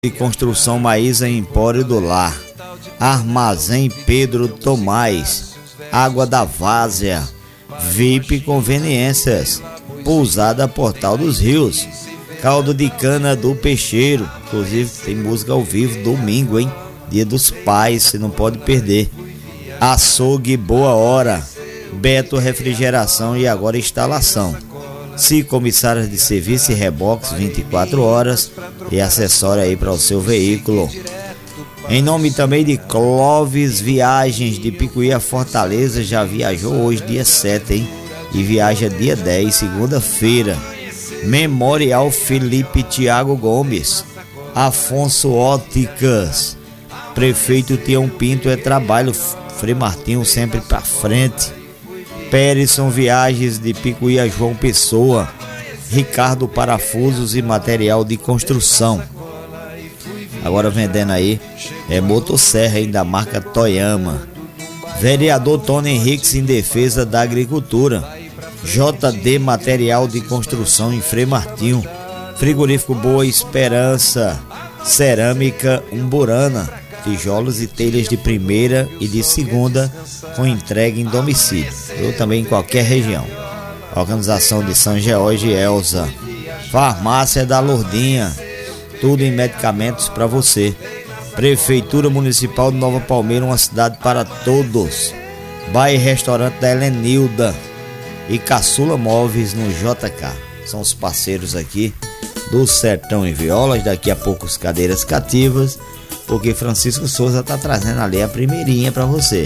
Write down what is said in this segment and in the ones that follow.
de construção Maísa Empório do Lar, Armazém Pedro Tomás, Água da Várzea, VIP Conveniências, Pousada Portal dos Rios, Caldo de Cana do Peixeiro, inclusive tem música ao vivo domingo, hein? Dia dos Pais, você não pode perder. Açougue Boa Hora, Beto Refrigeração e agora Instalação. Comissárias de serviço e reboques 24 horas e acessório aí para o seu veículo. Em nome também de Clóvis Viagens de Picuí a Fortaleza, já viajou hoje dia 7, hein? E viaja dia 10, segunda-feira. Memorial Felipe Tiago Gomes, Afonso Óticas, Prefeito Tião Pinto é trabalho, Frei Martinho sempre pra frente. Perisson Viagens de Picuí a João Pessoa, Ricardo Parafusos e Material de Construção. Agora vendendo aí motosserra aí da marca Toyama. Vereador Tony Henriques em defesa da agricultura. JD Material de Construção em Frei Martinho. Frigorífico Boa Esperança, Cerâmica Umburana, tijolos e telhas de primeira e de segunda com entrega em domicílio ou também em qualquer região. Organização de São George e Elza. Farmácia da Lourdinha, tudo em medicamentos para você. Prefeitura Municipal de Nova Palmeira, uma cidade para todos. Bar e Restaurante da Helenilda e Caçula Móveis no JK. São os parceiros aqui do Sertão em Violas. Daqui a pouco as cadeiras cativas, porque Francisco Souza tá trazendo ali a primeirinha para você.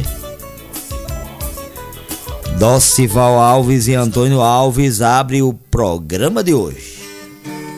Docival Alves e Antônio Alves abre o programa de hoje.